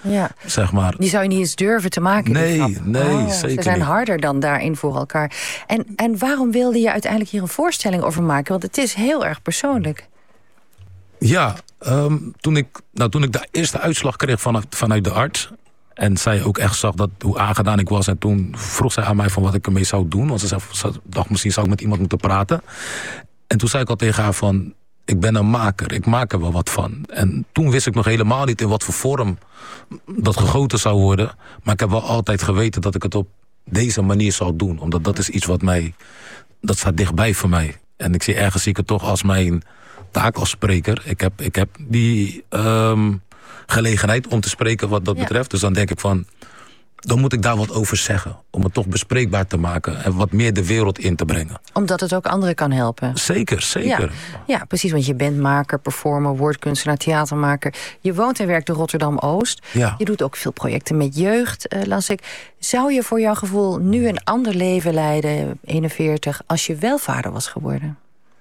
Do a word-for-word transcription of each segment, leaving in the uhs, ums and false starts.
Ja. Zeg maar. Die zou je niet eens durven te maken. Nee, nee, oh, zeker Ze zijn niet. harder dan daarin voor elkaar. En, en waarom wilde je uiteindelijk hier een voorstelling over maken? Want het is heel erg persoonlijk. Ja, um, toen, ik, nou, toen ik de eerste uitslag kreeg vanuit, vanuit de arts... en zij ook echt zag dat, hoe aangedaan ik was... en toen vroeg zij aan mij van wat ik ermee zou doen. Want ze, zei, ze dacht, misschien zou ik met iemand moeten praten. En toen zei ik al tegen haar van... ik ben een maker, ik maak er wel wat van. En toen wist ik nog helemaal niet in wat voor vorm... dat gegoten zou worden. Maar ik heb wel altijd geweten dat ik het op deze manier zou doen. Omdat dat is iets wat mij... dat staat dichtbij voor mij. En ik zie ergens zie ik het toch als mijn... taak als spreker. Ik heb, ik heb die um, gelegenheid om te spreken wat dat ja. betreft. Dus dan denk ik van... dan moet ik daar wat over zeggen. Om het toch bespreekbaar te maken. En wat meer de wereld in te brengen. Omdat het ook anderen kan helpen. Zeker, zeker. Ja, ja precies. Want je bent maker, performer, woordkunstenaar, theatermaker. Je woont en werkt in Rotterdam-Oost. Ja. Je doet ook veel projecten met jeugd, uh, las ik. Zou je voor jouw gevoel nu een ander leven leiden, eenenveertig... als je wel vader was geworden?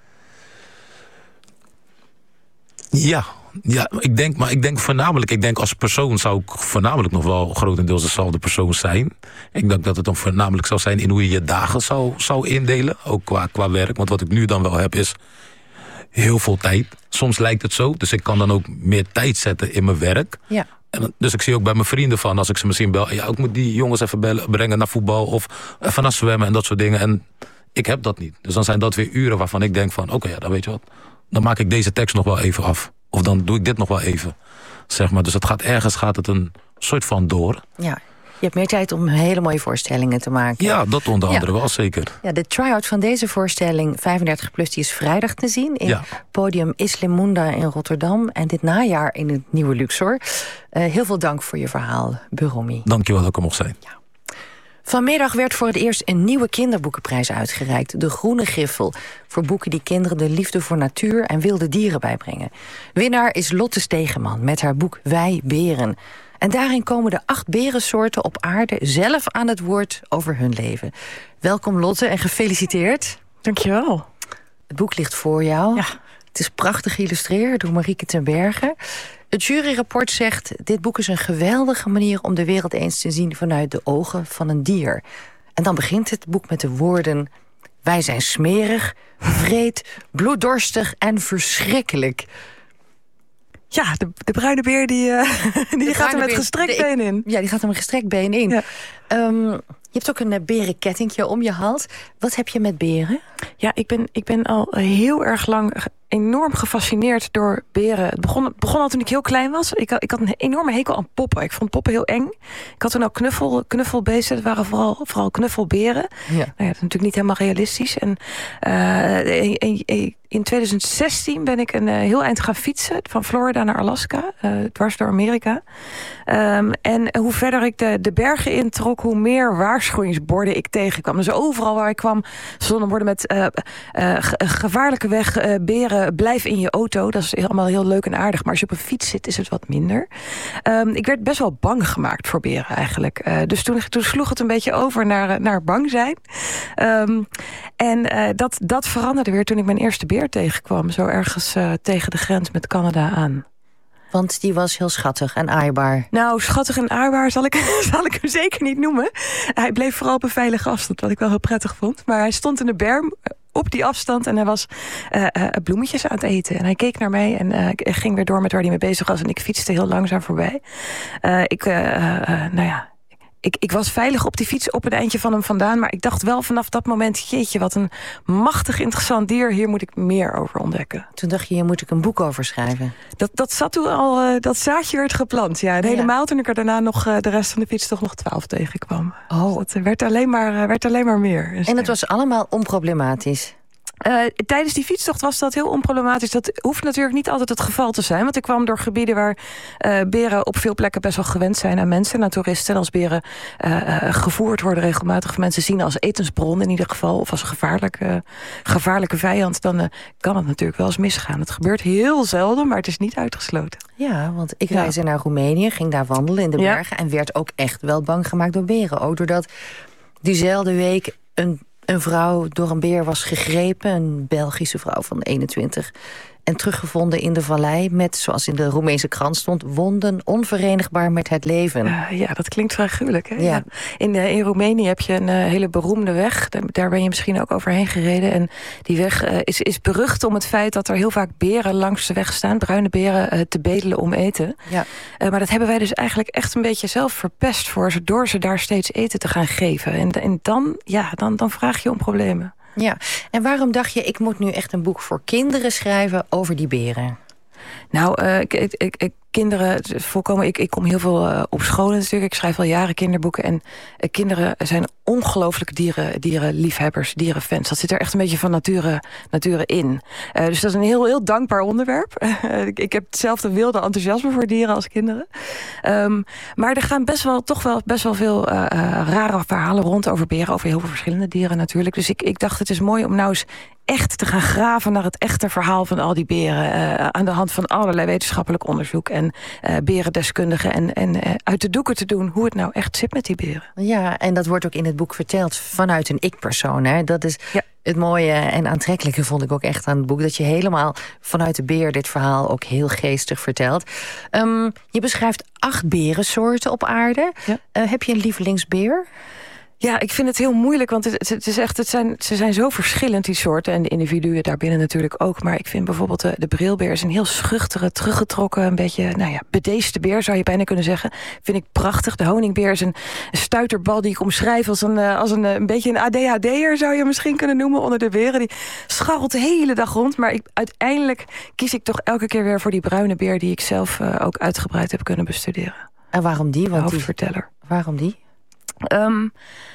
Ja, ja ik denk, maar ik denk voornamelijk, ik denk als persoon zou ik voornamelijk nog wel grotendeels dezelfde persoon zijn. Ik denk dat het dan voornamelijk zou zijn in hoe je je dagen zou, zou indelen, ook qua, qua werk. Want wat ik nu dan wel heb is heel veel tijd. Soms lijkt het zo, dus ik kan dan ook meer tijd zetten in mijn werk. Ja. En dus ik zie ook bij mijn vrienden van, als ik ze misschien bel, ja, ik moet die jongens even bellen, brengen naar voetbal of even naar zwemmen en dat soort dingen. En ik heb dat niet. Dus dan zijn dat weer uren waarvan ik denk van, oké, okay, ja, dan weet je wat. Dan maak ik deze tekst nog wel even af. Of dan doe ik dit nog wel even. Zeg maar. Dus het gaat, ergens gaat het een soort van door. Ja, je hebt meer tijd om hele mooie voorstellingen te maken. Ja, dat onder andere ja. wel zeker. Ja, de try-out van deze voorstelling vijfendertig plus die is vrijdag te zien... in ja. podium Islemunda in Rotterdam. En dit najaar in het Nieuwe Luxor. Uh, heel veel dank voor je verhaal, Buromi. Dank je wel dat ik er mocht zijn. Ja. Vanmiddag werd voor het eerst een nieuwe kinderboekenprijs uitgereikt. De Groene Griffel. Voor boeken die kinderen de liefde voor natuur en wilde dieren bijbrengen. Winnaar is Lotte Stegeman met haar boek Wij Beren. En daarin komen de acht berensoorten op aarde zelf aan het woord over hun leven. Welkom Lotte en gefeliciteerd. Dankjewel. Het boek ligt voor jou. Ja. Het is prachtig geïllustreerd door Marieke ten Berge. Het juryrapport zegt, dit boek is een geweldige manier om de wereld eens te zien vanuit de ogen van een dier. En dan begint het boek met de woorden: wij zijn smerig, wreed, bloeddorstig en verschrikkelijk. Ja, de, de bruine beer die, uh, die de gaat er met beer, gestrekt de, been in. Ja, die gaat er met gestrekt been in. Ja. Um, je hebt ook een uh, berenkettingje om je hals. Wat heb je met beren? Ja, ik ben, ik ben al heel erg lang enorm gefascineerd door beren. Het begon, het begon al toen ik heel klein was. Ik, ik had een enorme hekel aan poppen. Ik vond poppen heel eng. Ik had toen ook knuffel, knuffelbeesten. Het waren vooral, vooral knuffelberen. Ja. Nou ja, dat is natuurlijk niet helemaal realistisch. En uh, in, in, in twintig zestien ben ik een uh, heel eind gaan fietsen. Van Florida naar Alaska. Uh, dwars door Amerika. Um, en hoe verder ik de, de bergen introk, hoe meer waarschuwingsborden ik tegenkwam. Dus overal waar ik kwam stonden borden met uh, uh, gevaarlijke weg, uh, beren, blijf in je auto. Dat is allemaal heel leuk en aardig. Maar als je op een fiets zit, is het wat minder. Um, ik werd best wel bang gemaakt voor beren eigenlijk. Uh, dus toen, toen sloeg het een beetje over naar, naar bang zijn. Um, en uh, dat, dat veranderde weer toen ik mijn eerste beer tegenkwam. Zo ergens uh, tegen de grens met Canada aan. Want die was heel schattig en aaibaar. Nou, schattig en aaibaar zal ik, zal ik hem zeker niet noemen. Hij bleef vooral op een veilige afstand, wat ik wel heel prettig vond. Maar hij stond in de berm op die afstand en hij was uh, uh, bloemetjes aan het eten. En hij keek naar mij en uh, ik ging weer door met waar hij mee bezig was. En ik fietste heel langzaam voorbij. Uh, ik, uh, uh, nou ja... Ik, ik was veilig op die fiets op een eindje van hem vandaan. Maar ik dacht wel vanaf dat moment, jeetje, wat een machtig interessant dier. Hier moet ik meer over ontdekken. Toen dacht je, hier moet ik een boek over schrijven. Dat, dat zat toen al, uh, dat zaadje werd geplant. Ja, en ja. helemaal toen ik er daarna nog uh, de rest van de fiets toch nog twaalf tegenkwam. Oh. Dus dat werd alleen maar, uh, werd alleen maar meer. Dus en het was allemaal onproblematisch? Uh, tijdens die fietstocht was dat heel onproblematisch. Dat hoeft natuurlijk niet altijd het geval te zijn. Want ik kwam door gebieden waar uh, beren op veel plekken best wel gewend zijn aan mensen, aan toeristen. En als beren uh, uh, gevoerd worden regelmatig, of mensen zien als etensbron in ieder geval, of als gevaarlijke, uh, gevaarlijke vijand, dan uh, kan het natuurlijk wel eens misgaan. Het gebeurt heel zelden, maar het is niet uitgesloten. Ja, want ik ja. reisde naar Roemenië, ging daar wandelen in de bergen, ja. en werd ook echt wel bang gemaakt door beren. Ook doordat diezelfde week een Een vrouw door een beer was gegrepen, een Belgische vrouw van eenentwintig. en teruggevonden in de vallei met, zoals in de Roemeense krant stond, wonden onverenigbaar met het leven. Uh, ja, dat klinkt vrij gruwelijk. Hè? Ja. Ja. In, uh, in Roemenië heb je een uh, hele beroemde weg. Daar ben je misschien ook overheen gereden. En die weg uh, is, is berucht om het feit dat er heel vaak beren langs de weg staan, bruine beren, uh, te bedelen om eten. Ja. Uh, maar dat hebben wij dus eigenlijk echt een beetje zelf verpest voor ze, door ze daar steeds eten te gaan geven. En, en dan, ja, dan, dan vraag je om problemen. Ja, en waarom dacht je, ik moet nu echt een boek voor kinderen schrijven over die beren? Nou, uh, ik, ik, ik, kinderen, volkomen, ik, ik kom heel veel uh, op scholen natuurlijk. Ik schrijf al jaren kinderboeken. En uh, kinderen zijn ongelooflijke dieren, dierenliefhebbers, dierenfans. Dat zit er echt een beetje van nature, nature in. Uh, dus dat is een heel, heel dankbaar onderwerp. Uh, ik, ik heb hetzelfde wilde enthousiasme voor dieren als kinderen. Um, maar er gaan best wel, toch wel best wel veel uh, uh, rare verhalen rond over beren. Over heel veel verschillende dieren natuurlijk. Dus ik, ik dacht, het is mooi om nou eens echt te gaan graven naar het echte verhaal van al die beren. Uh, aan de hand van allerlei wetenschappelijk onderzoek en uh, berendeskundigen. En, en uh, uit de doeken te doen hoe het nou echt zit met die beren. Ja, en dat wordt ook in het boek verteld vanuit een ik-persoon. Hè? Dat is ja. Het mooie en aantrekkelijke vond ik ook echt aan het boek. Dat je helemaal vanuit de beer dit verhaal ook heel geestig vertelt. Um, je beschrijft acht berensoorten op aarde. Ja. Uh, heb je een lievelingsbeer? Ja, ik vind het heel moeilijk, want het, het is echt, het zijn, ze zijn zo verschillend, die soorten. En de individuen daarbinnen natuurlijk ook. Maar ik vind bijvoorbeeld de, de brilbeer is een heel schuchtere, teruggetrokken, een beetje, nou ja, bedeesde beer, zou je bijna kunnen zeggen. Vind ik prachtig. De honingbeer is een, een stuiterbal die ik omschrijf als een, als een, een beetje een A D H D'er, zou je misschien kunnen noemen, onder de beren. Die scharrelt de hele dag rond. Maar ik, uiteindelijk kies ik toch elke keer weer voor die bruine beer, die ik zelf uh, ook uitgebreid heb kunnen bestuderen. En waarom die? Want hoofdverteller. Die, waarom die? Um,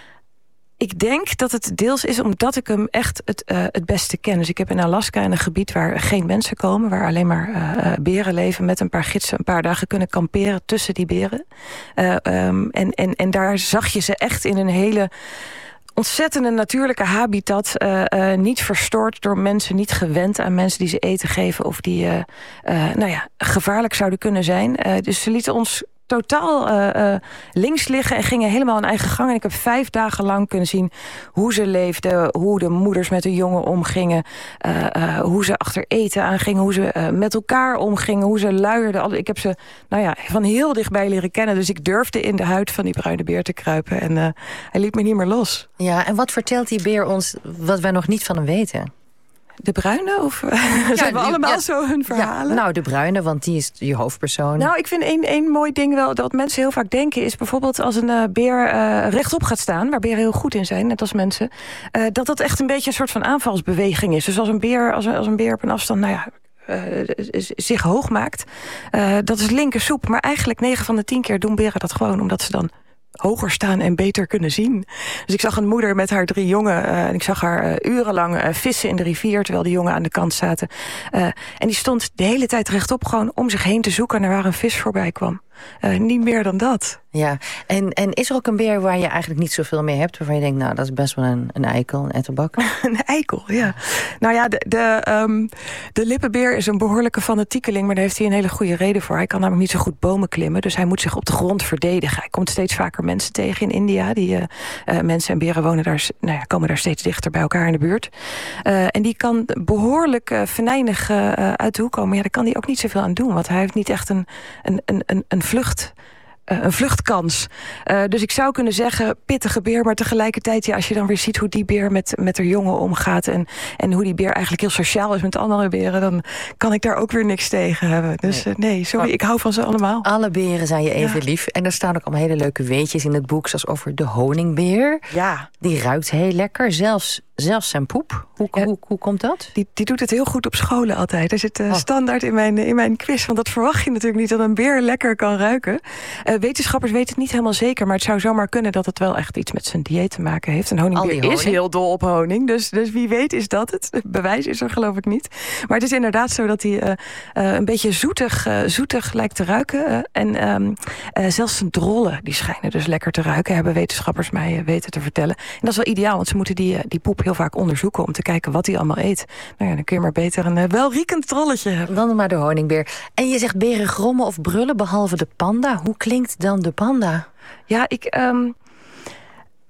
ik denk dat het deels is omdat ik hem echt het, uh, het beste ken. Dus ik heb in Alaska een gebied waar geen mensen komen, waar alleen maar uh, beren leven, met een paar gidsen een paar dagen kunnen kamperen tussen die beren. Uh, um, en, en, en daar zag je ze echt in een hele ontzettende natuurlijke habitat, uh, uh, niet verstoord door mensen, niet gewend aan mensen die ze eten geven of die uh, uh, nou ja, gevaarlijk zouden kunnen zijn. Uh, dus ze lieten ons totaal uh, uh, links liggen en gingen helemaal hun eigen gang. En ik heb vijf dagen lang kunnen zien hoe ze leefden, hoe de moeders met de jongen omgingen, uh, uh, hoe ze achter eten aangingen, hoe ze uh, met elkaar omgingen, hoe ze luierden. Ik heb ze nou ja, van heel dichtbij leren kennen. Dus ik durfde in de huid van die bruine beer te kruipen. En uh, hij liet me niet meer los. Ja, en wat vertelt die beer ons wat wij nog niet van hem weten? De bruine? Of ja, ze hebben allemaal ja, zo hun verhalen? Ja, nou, de bruine, want die is je hoofdpersoon. Nou, ik vind één, één mooi ding wel dat mensen heel vaak denken is bijvoorbeeld als een uh, beer uh, rechtop gaat staan, waar beren heel goed in zijn, net als mensen, uh, dat dat echt een beetje een soort van aanvalsbeweging is. Dus als een beer, als een, als een beer op een afstand, nou ja, Uh, zich hoog maakt, uh, dat is linker soep. Maar eigenlijk negen van de tien keer doen beren dat gewoon omdat ze dan hoger staan en beter kunnen zien. Dus ik zag een moeder met haar drie jongen. Uh, en ik zag haar uh, urenlang uh, vissen in de rivier, terwijl de jongen aan de kant zaten. Uh, en die stond de hele tijd rechtop gewoon om zich heen te zoeken naar waar een vis voorbij kwam. Uh, niet meer dan dat. Ja, en, en is er ook een beer waar je eigenlijk niet zoveel mee hebt, waarvan je denkt, nou, dat is best wel een, een eikel, een etterbak? Een eikel, ja. Nou ja, de, de, um, de lippenbeer is een behoorlijke fanatiekeling, maar daar heeft hij een hele goede reden voor. Hij kan namelijk niet zo goed bomen klimmen, dus hij moet zich op de grond verdedigen. Hij komt steeds vaker mensen tegen in India. Die uh, uh, mensen en beren wonen daar, nou ja, komen daar steeds dichter bij elkaar in de buurt. Uh, en die kan behoorlijk uh, venijnig uh, uit de hoek komen. Maar ja, daar kan hij ook niet zoveel aan doen, want hij heeft niet echt een, een, een, een, een vlucht. Uh, een vluchtkans. Uh, dus ik zou kunnen zeggen, pittige beer, maar tegelijkertijd, ja, als je dan weer ziet hoe die beer met, met haar jongen omgaat en, en hoe die beer eigenlijk heel sociaal is met andere beren, dan kan ik daar ook weer niks tegen hebben. Dus nee, uh, nee sorry, ik hou van ze allemaal. Alle beren zijn je even ja. lief. En er staan ook allemaal hele leuke weetjes in het boek, zoals over de honingbeer. Ja. Die ruikt heel lekker, zelfs, zelfs zijn poep. Hoe, ja. hoe, hoe komt dat? Die, die doet het heel goed op scholen altijd. Er zit uh, oh. standaard in mijn, in mijn quiz, want dat verwacht je natuurlijk niet, dat een beer lekker kan ruiken. Uh, wetenschappers weten het niet helemaal zeker, maar het zou zomaar kunnen dat het wel echt iets met zijn dieet te maken heeft. Een honingbeer honing. is heel dol op honing, dus, dus wie weet is dat het. Bewijs is er geloof ik niet. Maar het is inderdaad zo dat hij uh, uh, een beetje zoetig, uh, zoetig lijkt te ruiken. Uh, en um, uh, zelfs zijn drollen, die schijnen dus lekker te ruiken, hebben wetenschappers mij uh, weten te vertellen. En dat is wel ideaal, want ze moeten die, uh, die poep heel vaak onderzoeken om te kijken wat hij allemaal eet. Nou ja, dan kun je maar beter een uh, welriekend trolletje hebben. Dan maar de honingbeer. En je zegt beren grommen of brullen, behalve de panda. Hoe klinkt dan de panda? Ja, ik... Um,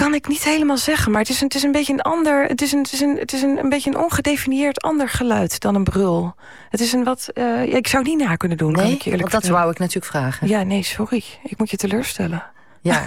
kan ik niet helemaal zeggen, maar het is een, het is een beetje een ander... Het is, een, het is, een, het is een, een beetje een ongedefinieerd ander geluid dan een brul. Het is een wat... Uh, ik zou het niet na kunnen doen, nee, kan ik je eerlijk want dat vertellen. wou ik natuurlijk vragen. Ja, nee, sorry. Ik moet je teleurstellen. Ja,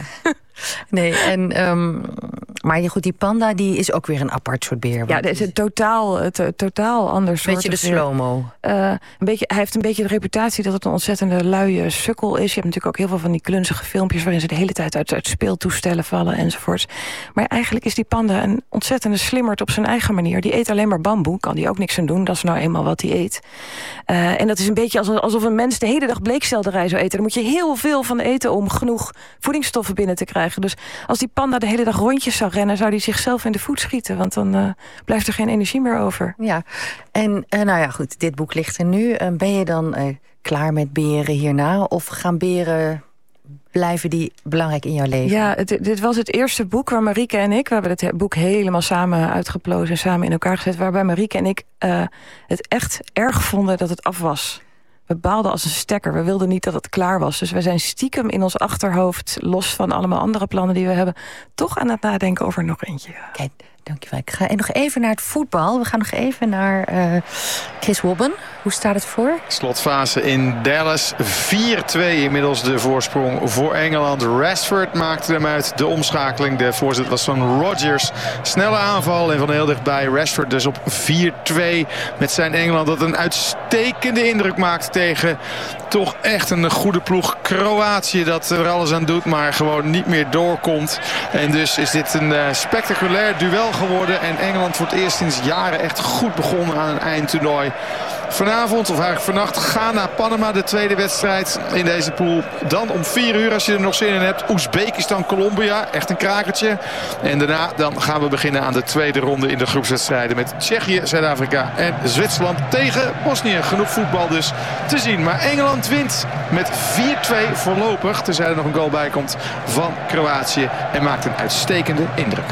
nee, en, um, maar goed, die panda die is ook weer een apart soort beer. Ja, het is een totaal, het, het, totaal ander soort. Beetje de slow-mo. Uh, een beetje, hij heeft een beetje de reputatie dat het een ontzettende luie sukkel is. Je hebt natuurlijk ook heel veel van die klunzige filmpjes waarin ze de hele tijd uit, uit speeltoestellen vallen enzovoorts. Maar eigenlijk is die panda een ontzettende slimmerd op zijn eigen manier. Die eet alleen maar bamboe, kan die ook niks aan doen. Dat is nou eenmaal wat hij eet. Uh, en dat is een beetje alsof, alsof een mens de hele dag bleekselderij zou eten. Dan moet je heel veel van eten om genoeg voedingsstoffen binnen te krijgen. Dus als die panda de hele dag rondjes zou rennen, zou die zichzelf in de voet schieten. Want dan uh, blijft er geen energie meer over. Ja, en uh, nou ja, goed, dit boek ligt er nu. Uh, ben je dan uh, klaar met beren hierna? Of gaan beren, blijven die belangrijk in jouw leven? Ja, het, dit was het eerste boek waar Marieke en ik... we hebben het boek helemaal samen uitgeplozen en samen in elkaar gezet... waarbij Marieke en ik uh, het echt erg vonden dat het af was. We baalden als een stekker. We wilden niet dat het klaar was. Dus we zijn stiekem in ons achterhoofd, los van allemaal andere plannen die we hebben, toch aan het nadenken over nog eentje. Kijk, dankjewel. Ik ga nog even naar het voetbal. We gaan nog even naar uh, Chris Wobben. Hoe staat het voor? Slotfase in Dallas. vier twee inmiddels de voorsprong voor Engeland. Rashford maakte hem uit de omschakeling. De voorzet was van Rodgers. Snelle aanval en van heel dichtbij Rashford dus op vier twee met zijn Engeland. Dat een uitstekende indruk maakt tegen toch echt een goede ploeg Kroatië. Dat er alles aan doet, maar gewoon niet meer doorkomt. En dus is dit een uh, spectaculair duel geworden. En Engeland voor het eerst sinds jaren echt goed begonnen aan een eindtoernooi. Vanavond, of eigenlijk vannacht, Ghana, Panama, de tweede wedstrijd in deze pool. Dan om vier uur, als je er nog zin in hebt, Oezbekistan, Colombia. Echt een krakertje. En daarna dan gaan we beginnen aan de tweede ronde in de groepswedstrijden met Tsjechië, Zuid-Afrika en Zwitserland tegen Bosnië. Genoeg voetbal dus te zien. Maar Engeland wint met vier twee voorlopig, tenzij er nog een goal bij komt van Kroatië. En maakt een uitstekende indruk.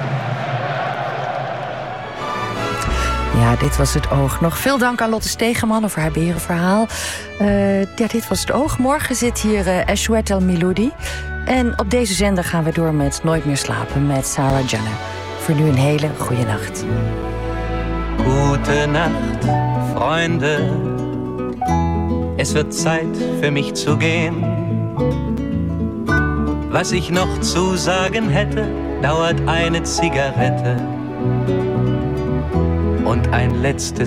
Ja, dit was Het Oog. Nog veel dank aan Lotte Stegeman over haar berenverhaal. Uh, ja, dit was Het Oog. Morgen zit hier uh, Ashwet El Miloudi. En op deze zender gaan we door met Nooit meer slapen met Sarah Janner. Voor nu een hele goede nacht. Gute Nacht, Freunde. Es wird Zeit für mich zu gehen. Was ich noch zu sagen hätte, dauert eine Zigarette und ein letztes